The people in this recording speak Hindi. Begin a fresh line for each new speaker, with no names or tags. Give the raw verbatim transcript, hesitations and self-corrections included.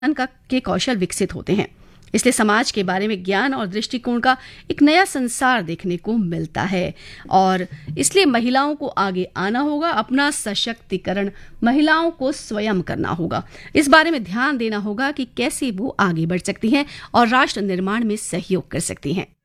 का के कौशल विकसित होते हैं। इसलिए समाज के बारे में ज्ञान और दृष्टिकोण का एक नया संसार देखने को मिलता है और इसलिए महिलाओं को आगे आना होगा, अपना सशक्तिकरण महिलाओं को स्वयं करना होगा। इस बारे में ध्यान देना होगा कि कैसे वो आगे बढ़ सकती हैं और राष्ट्र निर्माण में सहयोग कर सकती हैं।